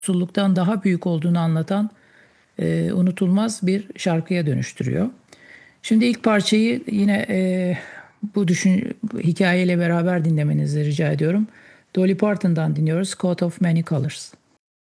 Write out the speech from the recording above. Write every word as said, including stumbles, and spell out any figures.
yoksulluktan daha büyük olduğunu anlatan e, unutulmaz bir şarkıya dönüştürüyor. Şimdi ilk parçayı yine e, bu düşün bu hikayeyle beraber dinlemenizi rica ediyorum. Dolly Parton'dan dinliyoruz. Coat of Many Colors.